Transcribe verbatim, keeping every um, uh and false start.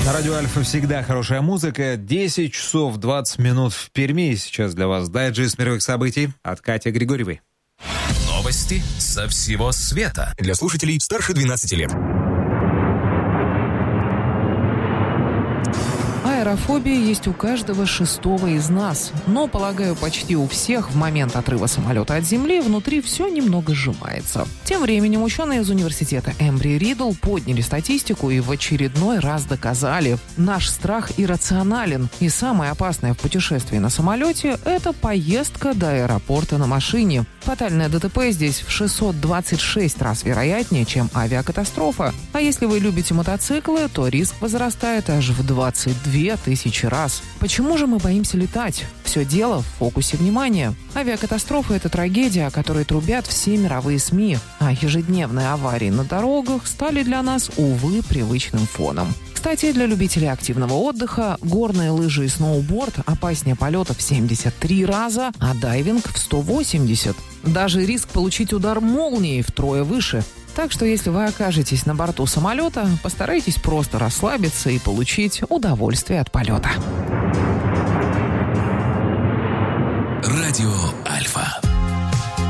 На радио Альфа всегда хорошая музыка. десять часов двадцать минут в Перми. Сейчас для вас дайджест мировых событий от Кати Григорьевой. Новости со всего света. Для слушателей старше двенадцати лет. Аэрофобия есть у каждого шестого из нас. Но, полагаю, почти у всех в момент отрыва самолета от земли внутри все немного сжимается. Тем временем ученые из университета Эмбри-Ридл подняли статистику и в очередной раз доказали: наш страх иррационален. И самое опасное в путешествии на самолете – это поездка до аэропорта на машине. Фатальное ДТП здесь в шестьсот двадцать шесть раз вероятнее, чем авиакатастрофа. А если вы любите мотоциклы, то риск возрастает аж в двадцать две тысячи раз. Почему же мы боимся летать? Все дело в фокусе внимания. Авиакатастрофа – это трагедия, о которой трубят все мировые СМИ. А ежедневные аварии на дорогах стали для нас, увы, привычным фоном. Кстати, для любителей активного отдыха горные лыжи и сноуборд опаснее полета в семьдесят три раза, а дайвинг в сто восемьдесят. Даже риск получить удар молнией втрое выше. Так что, если вы окажетесь на борту самолета, постарайтесь просто расслабиться и получить удовольствие от полета. Радио Альфа.